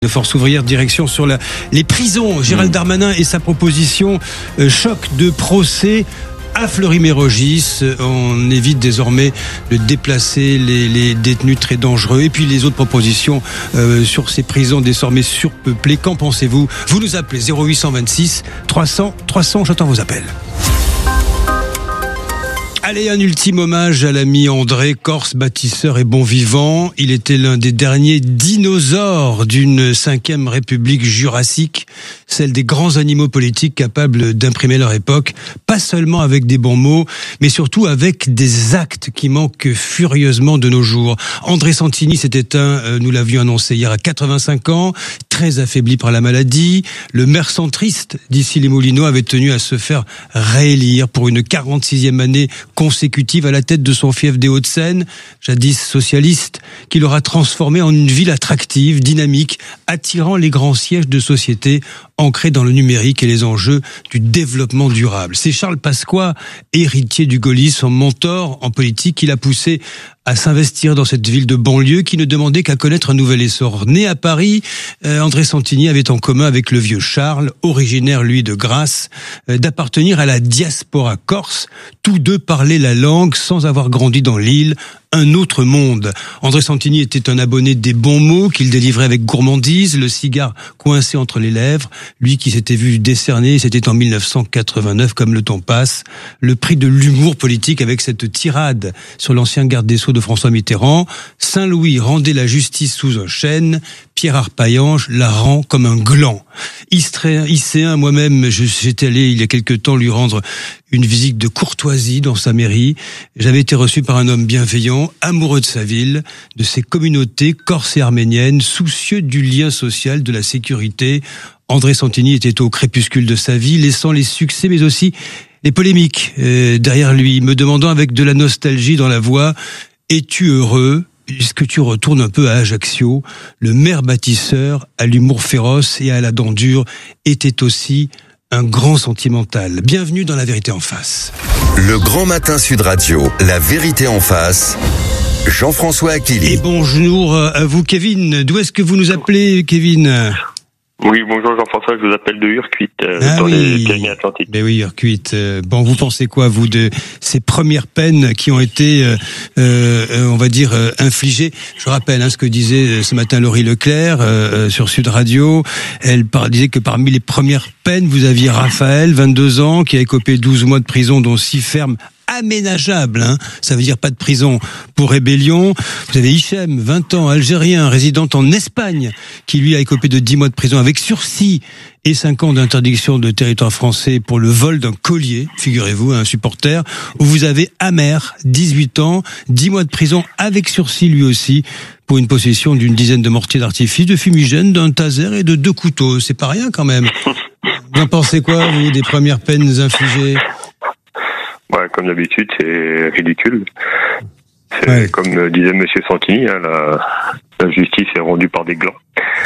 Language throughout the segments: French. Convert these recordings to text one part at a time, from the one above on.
De Force ouvrière, direction sur les prisons. Gérald Darmanin et sa proposition choc de procès à Fleury-Mérogis. On évite désormais de déplacer les détenus très dangereux. Et puis les autres propositions sur ces prisons désormais surpeuplées. Qu'en pensez-vous? Vous nous appelez 0826 300 300. J'attends vos appels. Allez, un ultime hommage à l'ami André, corse, bâtisseur et bon vivant. Il était l'un des derniers dinosaures d'une 5e République jurassique, celle des grands animaux politiques capables d'imprimer leur époque, pas seulement avec des bons mots, mais surtout avec des actes qui manquent furieusement de nos jours. André Santini s'est éteint, nous l'avions annoncé hier, à 85 ans, très affaibli par la maladie. Le maire centriste d'Issy-les-Moulineaux avait tenu à se faire réélire pour une 46e année consécutive à la tête de son fief des Hauts-de-Seine, jadis socialiste, qui l'aura transformé en une ville attractive, dynamique, attirant les grands sièges de société ancrés dans le numérique et les enjeux du développement durable. C'est Charles Pasqua, héritier du gaullisme, son mentor en politique, qui l'a poussé à s'investir dans cette ville de banlieue qui ne demandait qu'à connaître un nouvel essor. Né à Paris, André Santini avait en commun avec le vieux Charles, originaire lui de Grasse, d'appartenir à la diaspora corse. Tous deux parlaient la langue sans avoir grandi dans l'île. Un autre monde. André Santini était un abonné des bons mots qu'il délivrait avec gourmandise, le cigare coincé entre les lèvres. Lui qui s'était vu décerner, c'était en 1989, comme le temps passe, le prix de l'humour politique avec cette tirade sur l'ancien garde des Sceaux de François Mitterrand. Saint-Louis rendait la justice sous un chêne, Pierre Arpaillange la rend comme un gland. Isséen, moi-même, j'étais allé il y a quelque temps lui rendre une visite de courtoisie dans sa mairie. J'avais été reçu par un homme bienveillant, amoureux de sa ville, de ses communautés corse et arméniennes, soucieux du lien social, de la sécurité. André Santini était au crépuscule de sa vie, laissant les succès mais aussi les polémiques derrière lui, me demandant avec de la nostalgie dans la voix « Es-tu heureux ?» Est-ce que tu retournes un peu à Ajaccio? Le maire bâtisseur, à l'humour féroce et à la dent dure, était aussi un grand sentimental. Bienvenue dans La Vérité en face. Le Grand Matin Sud Radio, La Vérité en face, Jean-François Aquili. Et bonjour à vous, Kevin. D'où est-ce que vous nous appelez, Kevin? Oui, bonjour Jean-François, je vous appelle de Urquit, dans les Pyrénées-Atlantiques. Ben oui, Urquit. Bon, vous pensez quoi, vous, de ces premières peines qui ont été, on va dire, infligées? Je rappelle ce que disait ce matin Laurie Leclerc sur Sud Radio. Elle disait que parmi les premières peines, vous aviez Raphaël, 22 ans, qui a écopé 12 mois de prison, dont 6 fermes aménageable, ça veut dire pas de prison pour rébellion. Vous avez Hichem, 20 ans, algérien, résident en Espagne, qui lui a écopé de 10 mois de prison avec sursis et 5 ans d'interdiction de territoire français pour le vol d'un collier, figurez-vous, un supporter. Où vous avez Amer, 18 ans, 10 mois de prison avec sursis lui aussi, pour une possession d'une dizaine de mortiers d'artifice, de fumigènes, d'un taser et de 2 couteaux. C'est pas rien quand même. Vous en pensez quoi, vous, des premières peines infligées? Ouais, comme d'habitude, c'est ridicule. C'est comme disait Monsieur Santini, la justice est rendue par des glands.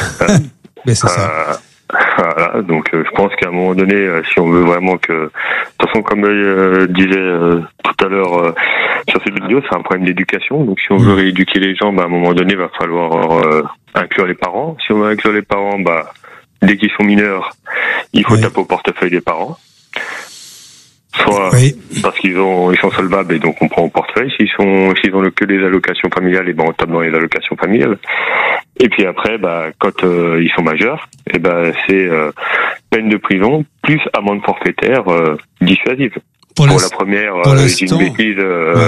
Mais c'est ça. Voilà, donc je pense qu'à un moment donné, si on veut vraiment que... De toute façon, comme disait tout à l'heure sur cette vidéo, c'est un problème d'éducation. Donc si on veut rééduquer les gens, à un moment donné, il va falloir inclure les parents. Si on veut inclure les parents, dès qu'ils sont mineurs, il faut taper au portefeuille des parents. Soit parce qu'ils sont solvables et donc on prend au portefeuille. S'ils ont que des allocations familiales, et on tape dans les allocations familiales. Et puis après, quand ils sont majeurs, c'est peine de prison plus amende forfaitaire dissuasive. Pour la première, j'ai une bêtise,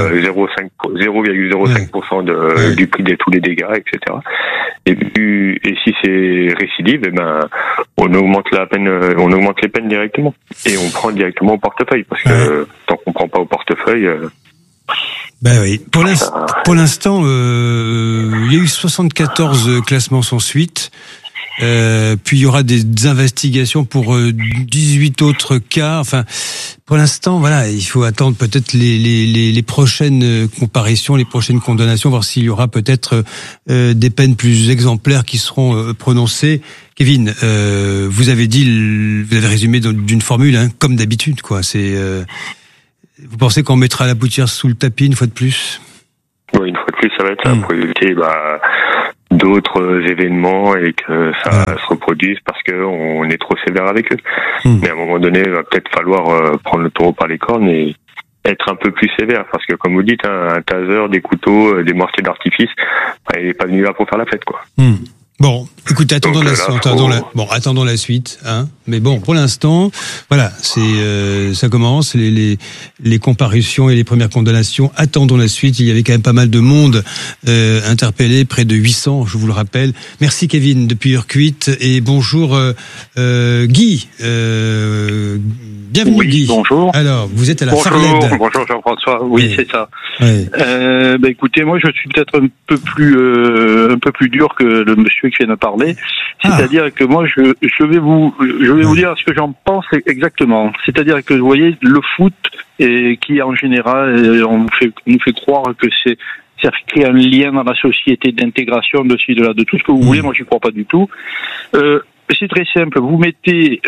0,05% du prix de tous les dégâts, etc. Et si c'est récidive, on augmente les peines directement. Et on prend directement au portefeuille, parce que tant qu'on prend pas au portefeuille, oui. Pour l'instant, il y a eu 74 classements sans suite. Puis il y aura des investigations pour 18 autres cas. Enfin, pour l'instant, il faut attendre peut-être les prochaines comparutions, les prochaines condamnations, voir s'il y aura peut-être des peines plus exemplaires qui seront prononcées. Kevin, vous avez résumé d'une formule, comme d'habitude, quoi. Vous pensez qu'on mettra la poussière sous le tapis une fois de plus? Oui, une fois de plus, ça va être ça pour éviter d'autres événements et que ça se reproduise parce que on est trop sévère avec eux. Mais à un moment donné, il va peut-être falloir prendre le taureau par les cornes et être un peu plus sévère, parce que comme vous dites, un taser, des couteaux, des mortiers d'artifice, il n'est pas venu là pour faire la fête, quoi. Bon, écoutez, attendons la suite, hein. Mais bon, pour l'instant, voilà, ça commence, les comparutions et les premières condamnations. Attendons la suite. Il y avait quand même pas mal de monde interpellé, près de 800, je vous le rappelle. Merci Kevin depuis Urquhart et bonjour Guy. Bienvenue Guy. Bonjour. Alors, vous êtes à la Farled. Bonjour Jean-François. Oui, c'est ça. Oui. Écoutez, moi je suis peut-être un peu plus dur que le monsieur qui vient de parler. C'est-à-dire que moi je vais vous dire ce que j'en pense exactement. C'est-à-dire que vous voyez le foot qui en général on nous fait croire que ça crée un lien dans la société d'intégration de ci, de là, de tout ce que vous voulez. Moi j'y crois pas du tout. C'est très simple. Vous mettez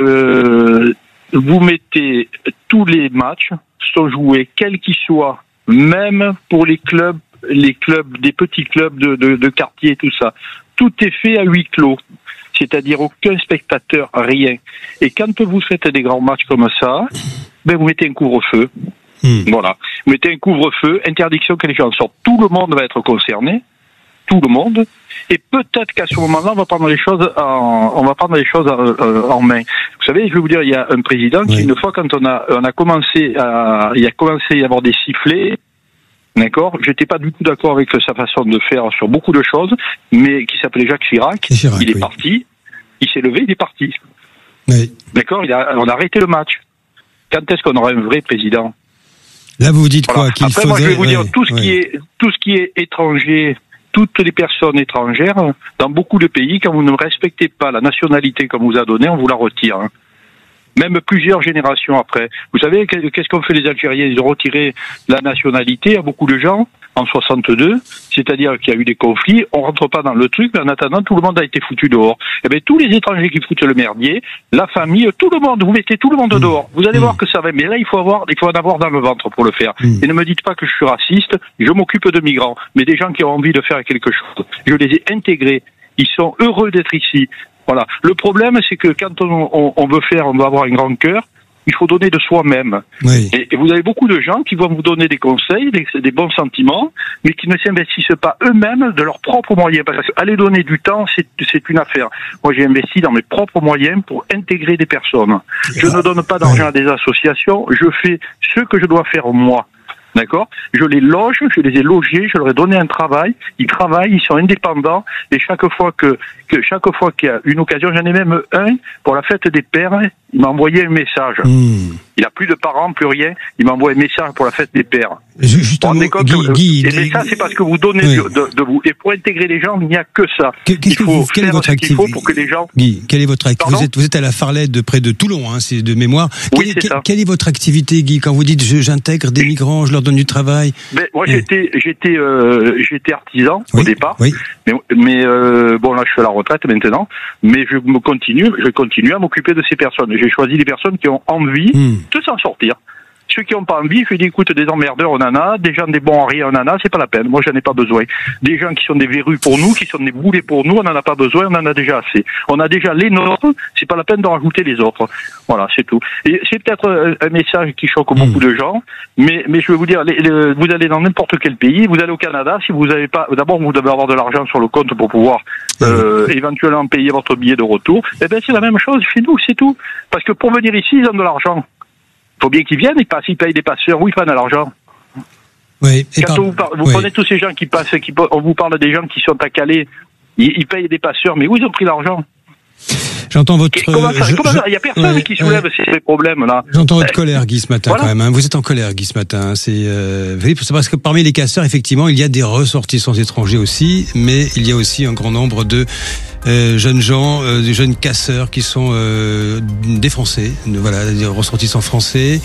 tous les matchs sont joués, quels qu'ils soient, même pour les clubs, des petits clubs de quartier, tout ça. Tout est fait à huis clos. C'est-à-dire aucun spectateur, rien. Et quand vous faites des grands matchs comme ça, vous mettez un couvre-feu. Voilà. Vous mettez un couvre-feu, interdiction que les gens sortent. Tout le monde va être concerné. Tout le monde. Et peut-être qu'à ce moment-là, on va prendre les choses en main. Vous savez, je vais vous dire, il y a un président qui, une fois, quand il a commencé à y avoir des sifflets, d'accord, j'étais pas du tout d'accord avec sa façon de faire sur beaucoup de choses, mais qui s'appelait Jacques Chirac. Il est parti, il s'est levé, il est parti. Oui. D'accord, on a arrêté le match. Quand est-ce qu'on aura un vrai président? Là, vous dites quoi? Qu'il Après, faudrait... moi, je vais vous dire, tout ce qui est étranger, toutes les personnes étrangères, dans beaucoup de pays, quand vous ne respectez pas la nationalité qu'on vous a donnée, on vous la retire. Même plusieurs générations après. Vous savez, qu'est-ce qu'ont fait les Algériens? Ils ont retiré la nationalité à beaucoup de gens en 62, c'est-à-dire qu'il y a eu des conflits, on rentre pas dans le truc, mais en attendant, tout le monde a été foutu dehors. Et bien, tous les étrangers qui foutent le merdier, la famille, tout le monde, vous mettez tout le monde dehors. Vous allez voir que ça va, mais là, il faut en avoir dans le ventre pour le faire. Et ne me dites pas que je suis raciste, je m'occupe de migrants, mais des gens qui ont envie de faire quelque chose. Je les ai intégrés. Ils sont heureux d'être ici. Voilà. Le problème, c'est que quand on veut avoir un grand cœur, il faut donner de soi-même. Oui. Et vous avez beaucoup de gens qui vont vous donner des conseils, des bons sentiments, mais qui ne s'investissent pas eux-mêmes de leurs propres moyens. Parce que aller donner du temps, c'est une affaire. Moi, j'ai investi dans mes propres moyens pour intégrer des personnes. Je ne donne pas d'argent à des associations, je fais ce que je dois faire moi. D'accord? Je les loge, je les ai logés, je leur ai donné un travail, ils travaillent, ils sont indépendants, et chaque fois qu'il y a une occasion, j'en ai même un pour la fête des pères, il m'a envoyé un message. Il a plus de parents, plus rien, il m'a envoyé un message pour la fête des pères. Justement, Guy, et ça, c'est parce que vous donnez de vous. Et pour intégrer les gens, il n'y a que ça. Quelle est votre activité pour que les gens... Guy, quelle est votre activité? Vous êtes à la Farled, près de Toulon, c'est de mémoire. Oui, quelle est votre activité, Guy, quand vous dites j'intègre des migrants, je leur donne du travail? Moi, j'étais artisan au départ. Oui. Mais bon, là, je suis à la retraite maintenant. Mais je continue à m'occuper de ces personnes. J'ai choisi des personnes qui ont envie de s'en sortir. Ceux qui n'ont pas envie, je dis écoute, des emmerdeurs, on en a, des gens des bons à rien, on en a, c'est pas la peine. Moi, j'en ai pas besoin. Des gens qui sont des verrues pour nous, qui sont des boulets pour nous, on n'en a pas besoin, on en a déjà assez. On a déjà les nôtres, c'est pas la peine d'en rajouter les autres. Voilà, c'est tout. Et c'est peut-être un message qui choque beaucoup de gens, mais je vais vous dire, vous allez dans n'importe quel pays, vous allez au Canada, si vous avez pas, d'abord, vous devez avoir de l'argent sur le compte pour pouvoir éventuellement payer votre billet de retour. Eh ben, c'est la même chose chez nous, c'est tout. Parce que pour venir ici, ils ont de l'argent. Il faut bien qu'ils viennent, ils payent des passeurs, où ils prennent l'argent. Oui. Quand vous prenez tous ces gens qui passent, on vous parle des gens qui sont à Calais, ils payent des passeurs, mais où ils ont pris l'argent? J'entends votre... Comment ça il n'y a personne qui soulève ces problèmes-là. J'entends votre colère, Guy, ce matin, quand même. Vous êtes en colère, Guy, ce matin. C'est parce que parmi les casseurs, effectivement, il y a des ressortissants étrangers aussi, mais il y a aussi un grand nombre de jeunes gens, des jeunes casseurs qui sont des Français, des ressortissants français.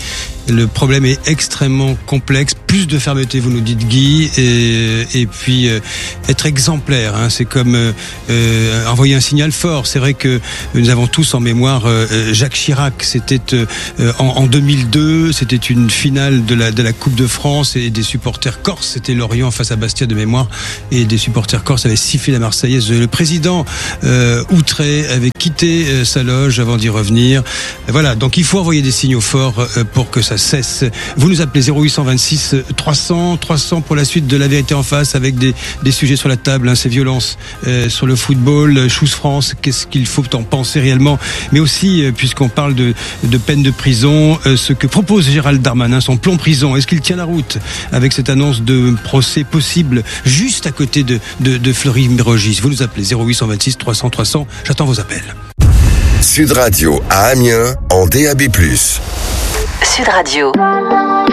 Le problème est extrêmement complexe. Plus de fermeté, vous nous dites, Guy, et puis être exemplaire. Hein, c'est comme envoyer un signal fort. C'est vrai que nous avons tous en mémoire Jacques Chirac. C'était en 2002. C'était une finale de la Coupe de France et des supporters corses. C'était Lorient face à Bastia de mémoire, et des supporters corses avaient sifflé la Marseillaise. Le président outré avait quitté sa loge avant d'y revenir. Voilà, donc il faut envoyer des signaux forts pour que ça cesse. Vous nous appelez 0826 300 pour la suite de La Vérité en face, avec des sujets sur la table, hein, ces violences sur le football, Choose France, qu'est-ce qu'il faut en penser réellement, mais aussi, puisqu'on parle de peine de prison, ce que propose Gérald Darmanin, son plan prison, est-ce qu'il tient la route avec cette annonce de procès possible juste à côté de Fleury-Mérogis? Vous nous appelez 0826 300, j'attends vos appels. Sud Radio à Amiens en DAB+. Sud Radio.